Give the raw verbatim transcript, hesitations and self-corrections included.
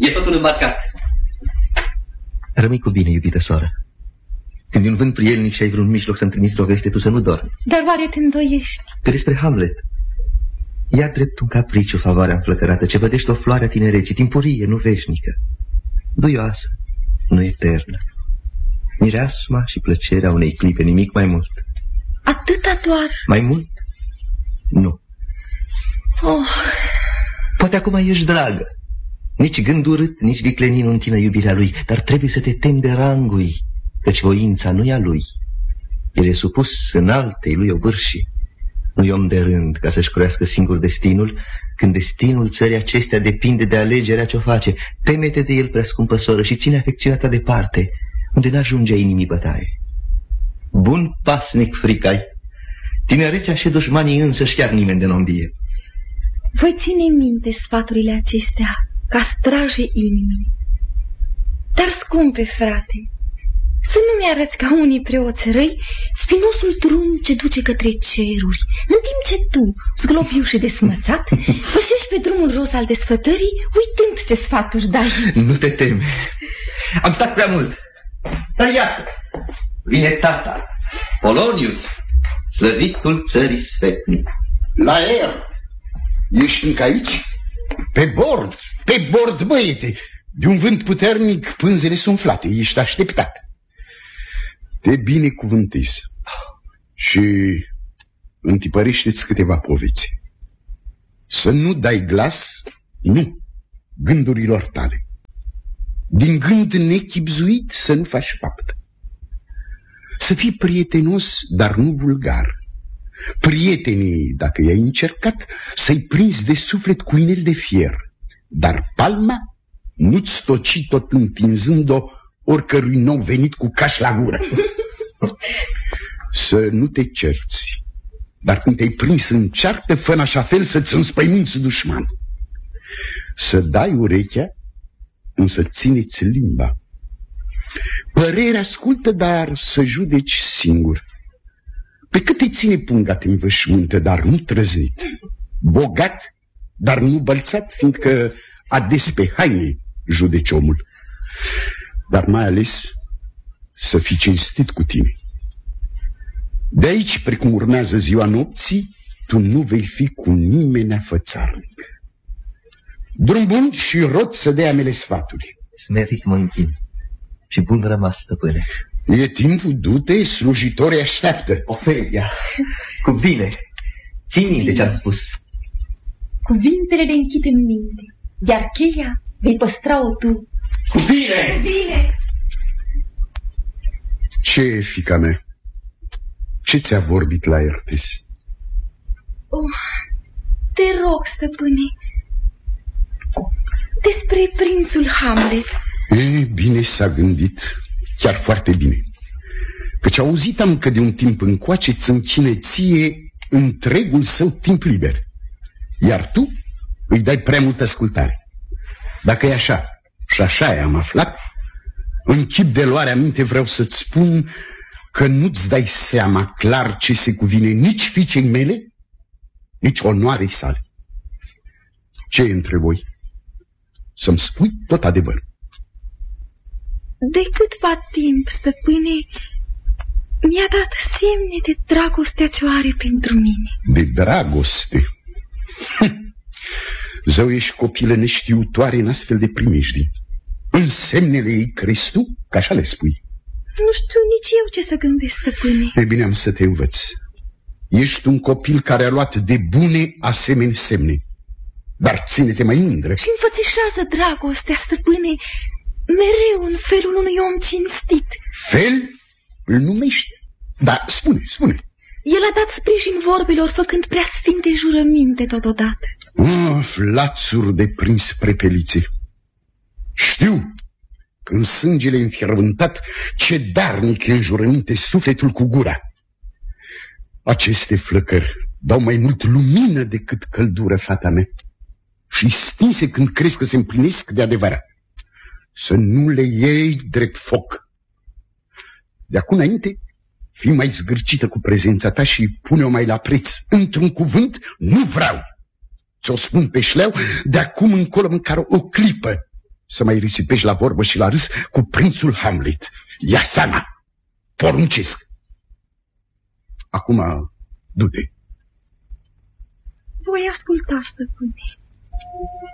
E totul îmbarcat. Rămâi cu bine, iubită soră. Când e un vânt prielnic și ai vreun mijloc să-mi trimiți vreo veste, tu să nu dormi. Dar oare te îndoiești? Că despre Hamlet. Ia drept un capriciu favoarea înflăcărată, ce vădește o floare a tinereții, timpurie, nu veșnică, duioasă, nu eternă. Mireasma și plăcerea unei clipe, nimic mai mult. Atâta doar? Mai mult? Nu. Oh. Poate acum ești dragă. Nici gând urât, nici viclenii nu întină iubirea lui, dar trebuie să te temi de rangul, căci voința nu e a lui. El e supus în altei lui obârșii. Nu-i om de rând ca să-și croiască singur destinul, când destinul țării acestea depinde de alegerea ce-o face. Teme-te de el, prea scumpă soră, și ține afecțiunea ta departe, unde n-ajunge a inimii bătaie. Bun pasnic fricai, tinerețea și dușmanii însăși chiar nimeni de n-o-nvie. Voi ține minte sfaturile acestea ca straje inimii. Dar, scumpe frate, să nu mi-arăți ca unii preoți răi spinosul drum ce duce către ceruri, în timp ce tu, zglobiu și desmățat, pășești pe drumul ros al desfătării, uitând ce sfaturi dai. Nu te teme. Am stat prea mult. Dar iată, vine tata, Polonius, slăvitul țării sfetnic. La el. Ești încă aici? Pe bord, pe bord, băiete. De un vânt puternic pânzele sunt umflate, ești așteptat. Te binecuvântez și întipărește-ți câteva poveți. Să nu dai glas, nu, gândurilor tale. Din gând nechibzuit să nu faci fapt. Să fii prietenos, dar nu vulgar. Prietenii, dacă i-ai încercat, să-i prinzi de suflet cu inel de fier, dar palma nu-ți toci tot întinzând-o oricărui nou venit cu caș la gură. Să nu te cerți, dar când te-ai prins în ceartă, fă în așa fel să-ți înspăimânți dușman. Să dai urechea, însă țineți limba. Părerea ascultă, dar să judeci singur. Pe cât te ține punga te învășmântă, dar nu trăznit. Bogat, dar nu bălțat, fiindcă ades pe haine judeci omul. Dar mai ales să fii cinstit cu tine. De aici, precum urmează ziua nopții, tu nu vei fi cu nimeni fățarnic. Drum bun și rot să dea mele sfaturi. Smerit mă închin și bun rămas, stăpâne. E timpul, du-te, slujitorii așteaptă. Ofelia, cu bine, ții minte ce-am spus. Cuvintele le închid în minte, iar cheia vei păstra-o tu. Cu bine! Cu bine! Ce, fica mea? Ce ți-a vorbit la Laertes? Oh, te rog, stăpâne, despre prințul Hamlet. E, bine s-a gândit, chiar foarte bine. Căci auzit am că de un timp încoace ți închine ție întregul său timp liber, iar tu îi dai prea multă ascultare. Dacă e așa, și așa am aflat, în chip de luare aminte vreau să-ți spun că nu-ți dai seama clar ce se cuvine nici fiicei mele, nici onoarei sale. Ce e între voi? Să-mi spui tot adevărul. De câtva timp, stăpâne, mi-a dat semne de dragostea ce o are pentru mine. De dragoste? Zău, ești copilă neștiutoare în astfel de primejdii. În semnele ei crezi tu? Că așa le spui. Nu știu nici eu ce să gândesc, stăpâne. E bine, am să te învăț. Ești un copil care a luat de bune asemenea semne, dar ține-te mai mândră. Și înfățișează dragostea, stăpâne, mereu în felul unui om cinstit. Fel? Îl numești? Da, spune, spune. El a dat sprijin vorbelor, făcând prea sfinte jurăminte totodată. Of, lațuri de prins prepelițe. Știu că în sângele înfierbântat ce darnic înjurăminte sufletul cu gura. Aceste flăcări dau mai mult lumină decât căldură, fata mea, și stinse când crezi că se împlinesc de adevărat. Să nu le iei drept foc. De acum înainte, fii mai zgârcită cu prezența ta și pune-o mai la preț. Într-un cuvânt, nu vreau. Ți-o spun pe șleau, de acum încolo măcar o clipă să mai risipești la vorbă și la râs cu prințul Hamlet. Ia seama, poruncesc. Acum, du-te. Voi asculta, stăpâne.